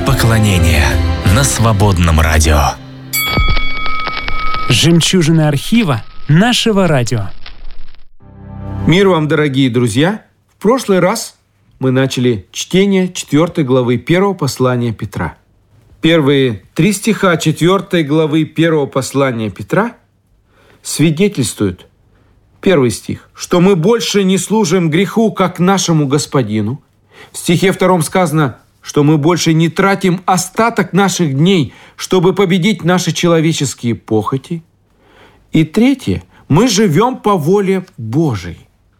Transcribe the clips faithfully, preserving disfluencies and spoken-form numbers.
поклонения» на Свободном радио. Жемчужины архива нашего радио. Мир вам, дорогие друзья! В прошлый раз мы начали чтение четвёртой главы первого послания Петра. Первые три стиха четвёртой главы первого послания Петра свидетельствуют, первый стих, что мы больше не служим греху, как нашему Господину. В стихе втором сказано, что мы больше не тратим остаток наших дней, чтобы победить наши человеческие похоти. И третье, мы живем по воле Божией.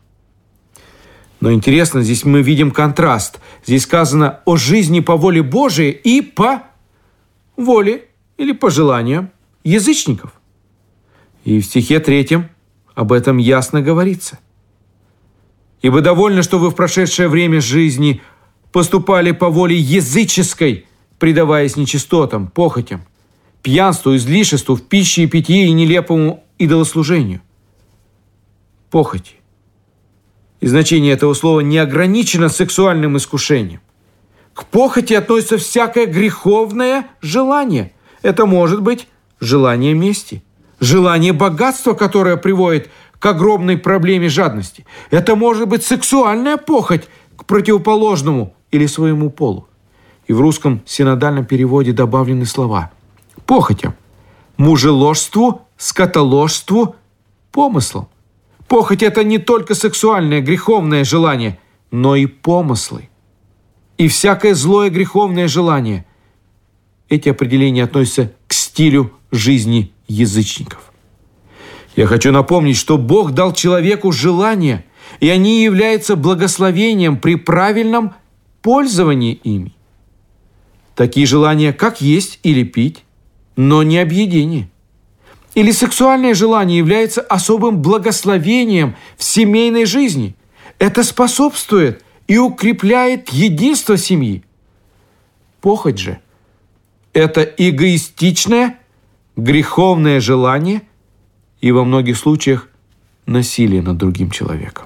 Но интересно, здесь мы видим контраст. Здесь сказано о жизни по воле Божией и по воле или по желанию язычников. И в стихе третьем об этом ясно говорится. «Ибо довольно, что вы в прошедшее время жизни поступали по воле языческой, предаваясь нечистотам, похотям, пьянству, излишеству в пище и питье и нелепому идолослужению». Похоти. И значение этого слова не ограничено сексуальным искушением. К похоти относится всякое греховное желание. Это может быть желание мести, желание богатства, которое приводит к огромной проблеме жадности. Это может быть сексуальная похоть к противоположному или своему полу. И в русском синодальном переводе добавлены слова: похотям, мужеложству, скотоложству, помыслам. Похоть – это не только сексуальное греховное желание, но и помыслы. И всякое злое греховное желание. Эти определения относятся к стилю жизни язычников. Я хочу напомнить, что Бог дал человеку желания, и они являются благословением при правильном пользовании ими. Такие желания, как есть или пить, но не объедение. Или сексуальное желание является особым благословением в семейной жизни. Это способствует и укрепляет единство семьи. Похоть же – это эгоистичное, греховное желание и во многих случаях насилие над другим человеком.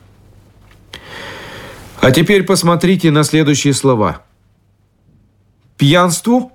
А теперь посмотрите на следующие слова. Пьянству